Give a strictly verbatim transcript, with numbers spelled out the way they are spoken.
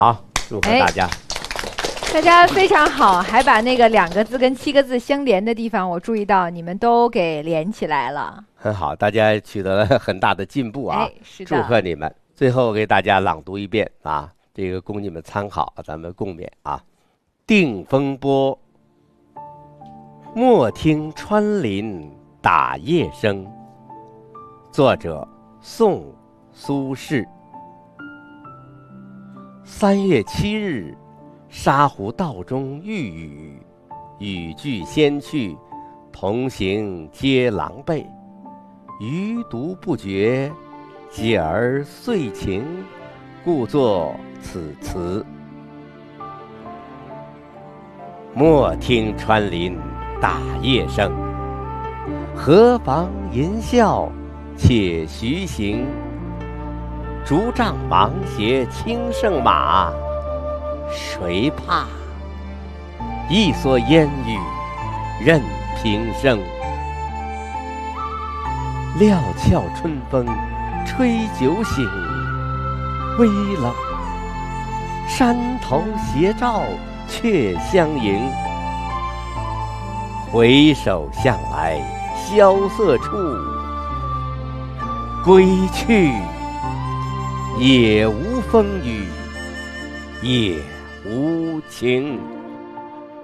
好，祝贺大家。 大家非常好，还把那个两个字跟七个字相连的地方，我注意到你们都给连起来了。 很好，大家取得了很大的进步啊！ 哎，是的， 祝贺你们。最后给大家朗读一遍啊，这个供你们参考，咱们共勉啊。定风波，莫听穿林打叶声。作者：宋·苏轼。三月七日，沙湖道中遇雨，雨具先去，同行皆狼狈。余独不觉，继而遂晴，故作此词。莫听穿林打叶声，何妨吟啸且徐行。竹杖芒鞋轻胜马，谁怕？一蓑烟雨任平生。料峭春风吹酒醒，微冷，山头斜照却相迎。回首向来萧瑟处，归去，也无风雨也无晴。